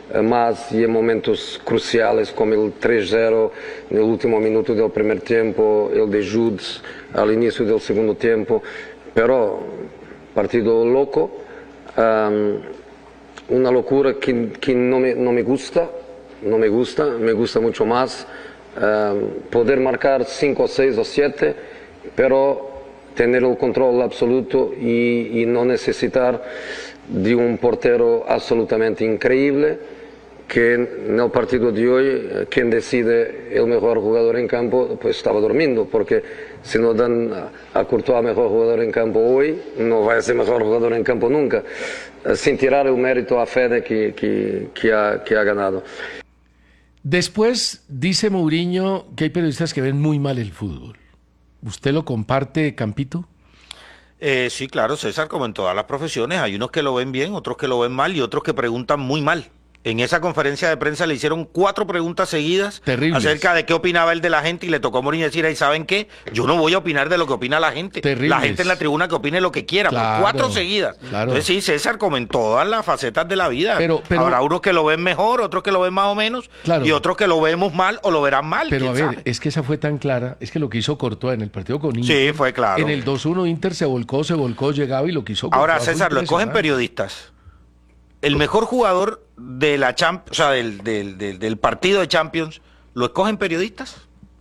más y en momentos cruciales como el 3-0 en el último minuto del primer tiempo, el de Jude al inicio del segundo tiempo, pero partido loco, una locura que no me gusta, me gusta mucho más poder marcar 5, 6 o 7, pero tener el control absoluto y no necesitar de un portero absolutamente increíble, que en el partido de hoy, quien decide el mejor jugador en campo, pues estaba durmiendo, porque si no dan a Courtois mejor jugador en campo hoy, no va a ser mejor jugador en campo nunca, sin tirar el mérito a Fede que ha ganado. Después dice Mourinho que hay periodistas que ven muy mal el fútbol. ¿Usted lo comparte, Campito? Sí, claro, César, como en todas las profesiones, hay unos que lo ven bien, otros que lo ven mal y otros que preguntan muy mal. En esa conferencia de prensa le hicieron 4 preguntas seguidas terribles acerca de qué opinaba él de la gente y le tocó a Mourinho decir, ahí saben qué, yo no voy a opinar de lo que opina la gente. Terribles. La gente en la tribuna que opine lo que quiera, claro, 4 seguidas. Claro. Entonces sí, César, como en todas las facetas de la vida, pero habrá unos que lo ven mejor, otros que lo ven más o menos, claro, y otros que lo vemos mal o lo verán mal. Pero a ver, sabe. es que esa fue tan clara, es que lo que hizo Courtois en el partido con Inter. Sí, fue claro. En el 2-1 Inter se volcó, llegaba y lo quiso. Ahora, César, lo escogen periodistas. El mejor jugador de la o sea, del partido de Champions, ¿lo escogen periodistas?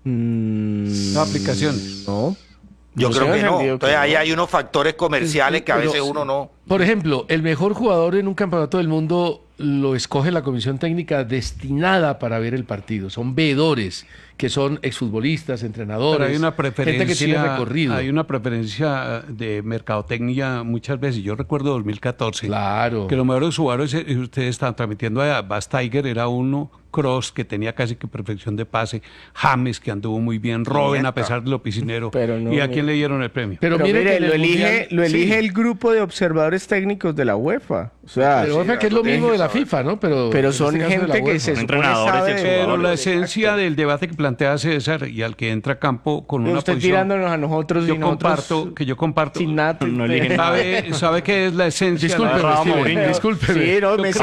No, aplicaciones. No. Yo creo que no. Entonces ahí hay unos factores comerciales que a veces uno no. Por ejemplo, el mejor jugador en un campeonato del mundo lo escoge la comisión técnica destinada para ver el partido. Son veedores, que son exfutbolistas, entrenadores, pero hay una preferencia, gente que tiene recorrido. Hay una preferencia de mercadotecnia muchas veces. Yo recuerdo 2014. Claro. Que los mejores jugadores, ustedes estaban transmitiendo a Bastaiger, era uno, Kroos, que tenía casi que perfección de pase, James, que anduvo muy bien, Robben, a pesar de lo piscinero. No, ¿y a quién le dieron el premio? Pero mire, lo elige el grupo de observadores técnicos de la UEFA. O sea, pero UEFA, que es lo mismo de la FIFA, ¿no? Pero son gente que se entrenadores, pero la esencia del debate que plantea César y al que entra a campo con una usted posición, tirándonos a nosotros yo comparto sin nada. ¿Sabe qué es la esencia? Discúlpeme.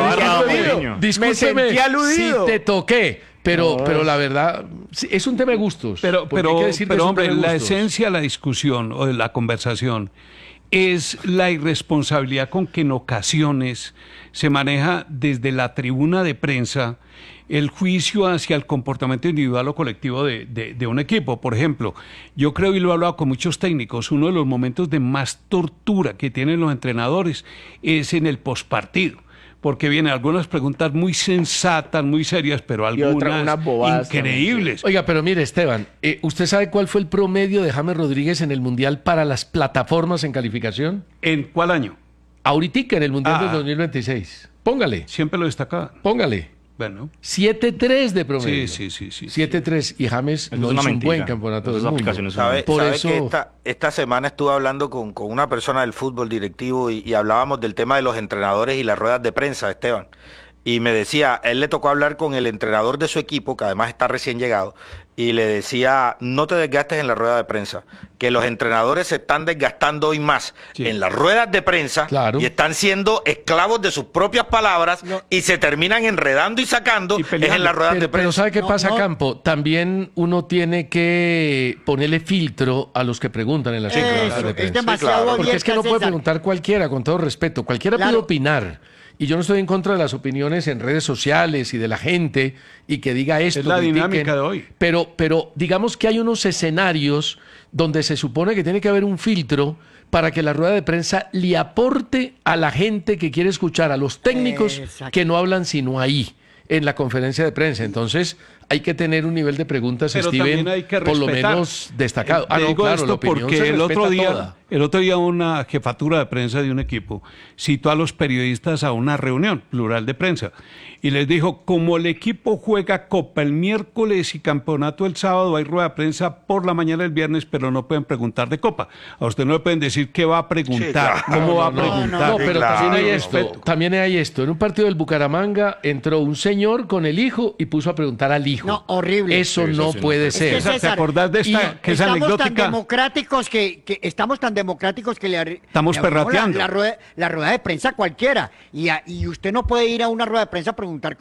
Sí, me sentí aludido. Si te toqué. Pero la verdad, es un tema de gustos. Pero hombre, la esencia de la discusión o de la conversación es la irresponsabilidad con que en ocasiones se maneja desde la tribuna de prensa el juicio hacia el comportamiento individual o colectivo de un equipo. Por ejemplo, yo creo, y lo he hablado con muchos técnicos, uno de los momentos de más tortura que tienen los entrenadores es en el postpartido. Porque vienen algunas preguntas muy sensatas, muy serias, pero algunas increíbles. También. Oiga, pero mire, Esteban, ¿usted sabe cuál fue el promedio de James Rodríguez en el Mundial para las plataformas en calificación? ¿En cuál año? Ahorita, en el Mundial del 2026. Póngale. Siempre lo destacaba. Póngale. Bueno. 7-3 de promedio. Sí. 7-3. Y James no hizo un buen campeonato del mundo. ¿Sabe que esta semana estuve hablando con una persona del fútbol directivo y hablábamos del tema de los entrenadores y las ruedas de prensa, Esteban? Y me decía, él le tocó hablar con el entrenador de su equipo, que además está recién llegado, y le decía, no te desgastes en la rueda de prensa, que los entrenadores se están desgastando hoy más en las ruedas de prensa, claro, y están siendo esclavos de sus propias palabras y se terminan enredando y sacando en las ruedas de prensa. Pero ¿sabe qué pasa, Campo? También uno tiene que ponerle filtro a los que preguntan en las ruedas de prensa. Es demasiado abierta, porque es que no puede César. preguntar cualquiera, con todo respeto. Cualquiera puede opinar. Y yo no estoy en contra de las opiniones en redes sociales y de la gente y que diga esto. Es la dinámica de hoy. Pero digamos que hay unos escenarios donde se supone que tiene que haber un filtro para que la rueda de prensa le aporte a la gente que quiere escuchar, a los técnicos que no hablan sino ahí, en la conferencia de prensa. Entonces hay que tener un nivel de preguntas, pero Steven, hay que por lo menos destacado. Digo esto porque el otro día una jefatura de prensa de un equipo citó a los periodistas a una reunión plural de prensa y les dijo, como el equipo juega Copa el miércoles y campeonato el sábado, hay rueda de prensa por la mañana el viernes, pero no pueden preguntar de Copa. A usted no le pueden decir qué va a preguntar, cómo va a preguntar. No, pero también hay esto. En un partido del Bucaramanga entró un señor con el hijo y puso a preguntar al hijo. No, horrible. Eso no puede ser. Es que, César, ¿te acordás de esta que es anecdótica? Estamos tan democráticos que estamos perrateando la rueda de prensa a cualquiera. Y usted no puede ir a una rueda de prensa a preguntar